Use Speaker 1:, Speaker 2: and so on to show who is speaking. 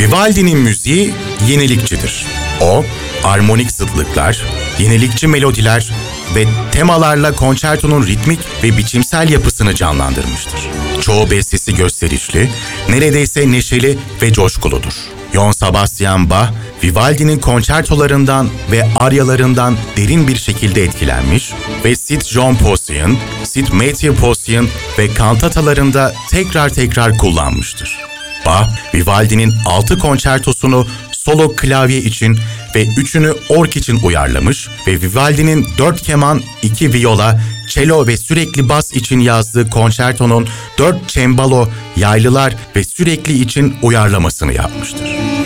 Speaker 1: Vivaldi'nin müziği yenilikçidir. O, armonik zıtlıklar, yenilikçi melodiler ve temalarla konçertonun ritmik ve biçimsel yapısını canlandırmıştır. Çoğu bestesi gösterişli, neredeyse neşeli ve coşkuludur. Johann Sebastian Bach, Vivaldi'nin konçertolarından ve aryalarından derin bir şekilde etkilenmiş ve Sid John Posseon, Sid Matthew Posseon ve kantatalarında tekrar kullanmıştır. Bach, Vivaldi'nin 6 konçertosunu solo klavye için ve 3'ünü org için uyarlamış ve Vivaldi'nin 4 keman, 2 viola, cello ve sürekli bas için yazdığı konçertonun 4 cembalo, yaylılar ve sürekli için uyarlamasını yapmıştır.